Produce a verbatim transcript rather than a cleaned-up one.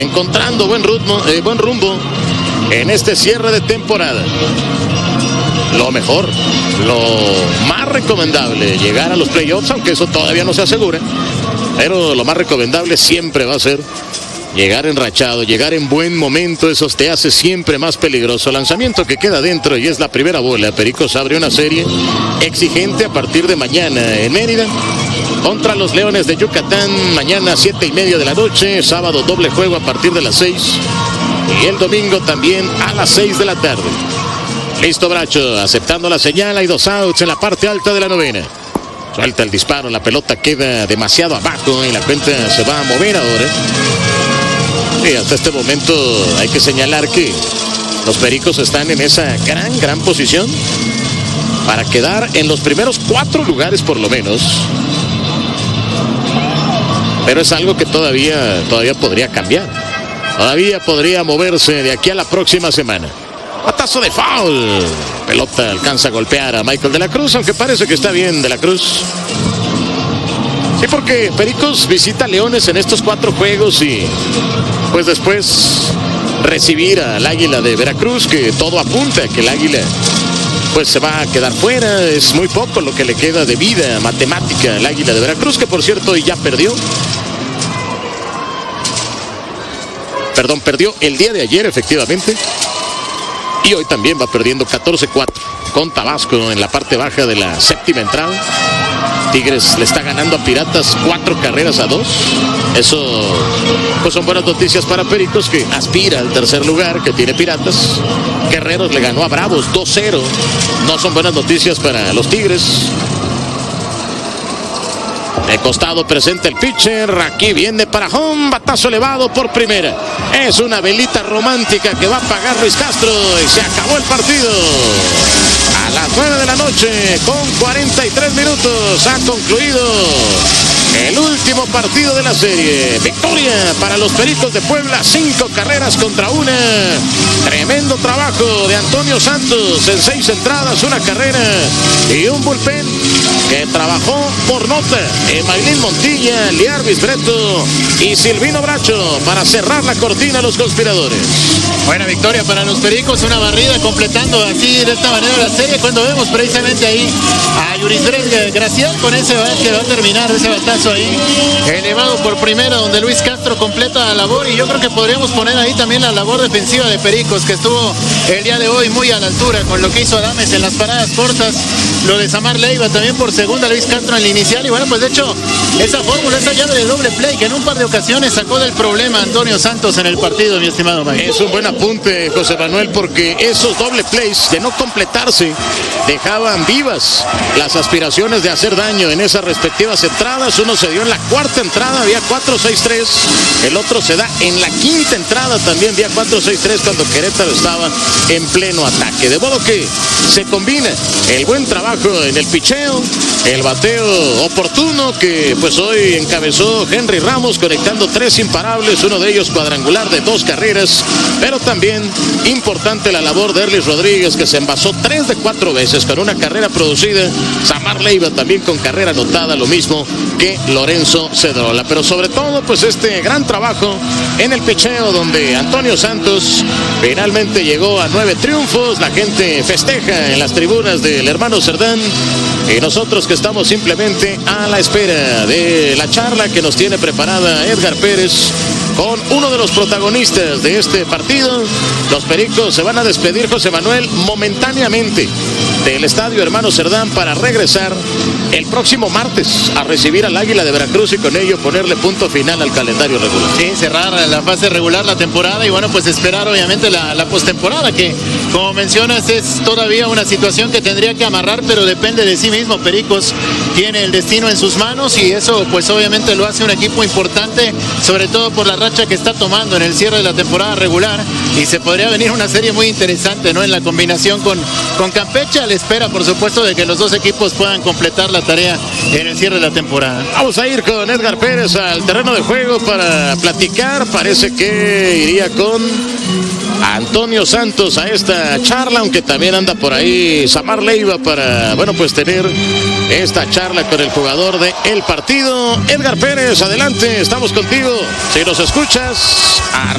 encontrando buen ritmo, eh, buen rumbo en este cierre de temporada. Lo mejor, lo más recomendable, llegar a los playoffs, aunque eso todavía no se asegura, pero lo más recomendable siempre va a ser llegar enrachado, llegar en buen momento. Eso te hace siempre más peligroso. Lanzamiento que queda dentro y es la primera bola. Pericos abre una serie exigente a partir de mañana en Mérida contra los Leones de Yucatán. Mañana siete y media de la noche, sábado doble juego a partir de las seis y el domingo también a las seis de la tarde. Listo Bracho, aceptando la señal. Hay dos outs en la parte alta de la novena. Suelta el disparo, la pelota queda demasiado abajo y la cuenta se va a mover ahora. Y hasta este momento hay que señalar que los Pericos están en esa gran, gran posición para quedar en los primeros cuatro lugares por lo menos. Pero es algo que todavía, todavía podría cambiar. Todavía podría moverse de aquí a la próxima semana. Batazo de foul. Pelota alcanza a golpear a Michael de la Cruz, aunque parece que está bien de la Cruz. Sí, porque Pericos visita a Leones en estos cuatro juegos y pues después recibir al Águila de Veracruz, que todo apunta a que el Águila pues se va a quedar fuera. Es muy poco lo que le queda de vida matemática al Águila de Veracruz, que por cierto ya perdió. Perdón, perdió el día de ayer efectivamente. Y hoy también va perdiendo catorce cuatro con Tabasco en la parte baja de la séptima entrada. Tigres le está ganando a Piratas cuatro carreras a dos. Eso pues son buenas noticias para Pericos, que aspira al tercer lugar que tiene Piratas. Guerreros le ganó a Bravos dos cero. No son buenas noticias para los Tigres. De costado presenta el pitcher. Aquí viene para home. Batazo elevado por primera. Es una velita romántica que va a pagar Luis Castro. Y se acabó el partido. A las nueve de la noche con cuarenta y tres minutos ha concluido el último partido de la serie. Victoria para los Pericos de Puebla. Cinco carreras contra una. Tremendo trabajo de Antonio Santos en seis entradas, una carrera y un bullpen que trabajó por nota. Emailín Montilla, Liarvis Breto y Silvino Bracho para cerrar la cortina a los conspiradores. Buena victoria para los Pericos, una barrida completando así de esta manera la serie, cuando vemos precisamente ahí a Yurisdel Gracián con ese bat que va a terminar, ese batazo ahí elevado por primera, donde Luis Castro completa la labor. Y yo creo que podríamos poner ahí también la labor defensiva de Pericos, que estuvo el día de hoy muy a la altura con lo que hizo Adames en las paradas cortas, lo de Samar Leiva también por segunda, Luis Castro en el inicial. Y bueno, pues de hecho esa fórmula, esa llave de doble play que en un par de ocasiones sacó del problema Antonio Santos en el partido, mi estimado Mike. Es un buen apunte, José Manuel, porque esos doble plays de no completarse dejaban vivas las aspiraciones de hacer daño en esas respectivas entradas. Uno se dio en la cuarta entrada, vía cuatro seis tres. El otro se da en la quinta entrada también, vía cuatro seis tres, cuando Querétaro estaba en pleno ataque. De modo que se combina el buen trabajo en el picheo, el bateo oportuno que pues hoy encabezó Henry Ramos, conectando tres imparables, uno de ellos cuadrangular de dos carreras, pero también importante la labor de Erlis Rodríguez, que se envasó tres de cuatro veces con una carrera producida. Samar Leiva también con carrera anotada, lo mismo que Lorenzo Cedrola. Pero sobre todo pues este gran trabajo en el picheo, donde Antonio Santos finalmente llegó a nueve triunfos. La gente festeja en las tribunas del hermano Cerdán y nosotros que estamos simplemente a la espera de la charla que nos tiene preparada Edgar Pérez con uno de los protagonistas de este partido. Los Pericos se van a despedir, José Manuel, momentáneamente del estadio Hermano Cerdán para regresar el próximo martes a recibir al Águila de Veracruz y con ello ponerle punto final al calendario regular. Sí, cerrar la fase regular, la temporada, y bueno, pues esperar obviamente la, la postemporada, que como mencionas es todavía una situación que tendría que amarrar, pero depende de sí mismo. Pericos tiene el destino en sus manos y eso pues obviamente lo hace un equipo importante, sobre todo por la racha que está tomando en el cierre de la temporada regular, y se podría venir una serie muy interesante, ¿no? En la combinación con, con Campeche, a la espera por supuesto de que los dos equipos puedan completar la tarea en el cierre de la temporada. Vamos a ir con Edgar Pérez al terreno de juego para platicar. Parece que iría con Antonio Santos a esta charla, aunque también anda por ahí Samar Leiva para, bueno, pues tener esta charla con el jugador de el partido. Edgar Pérez, adelante, estamos contigo. Si nos escuchas,